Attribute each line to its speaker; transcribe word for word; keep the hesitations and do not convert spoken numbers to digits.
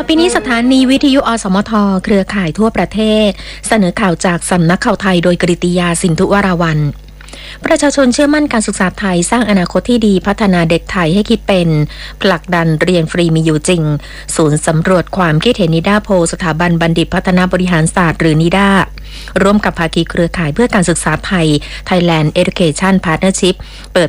Speaker 1: ปีนี้สถานีวิทยุอสมทเครือข่ายทั่วประเทศเสนอข่าวจากสำนักข่าวไทยโดยกฤติยาสินธุวราวัลย์ประชาชนเชื่อมั่นการศึกษาไทยสร้างอนาคตที่ดีพัฒนาเด็กไทยให้คิดเป็นผลักดันเรียนฟรีมีอยู่จริงศูนย์สำรวจความคิดเห็นนิด้าโพลสถาบันบัณฑิตพัฒนาบริหารศาสตร์หรือนิด้าร่วมกับภาคีเครือข่ายเพื่อการศึกษาไทย Thailand Education Partnership เปิด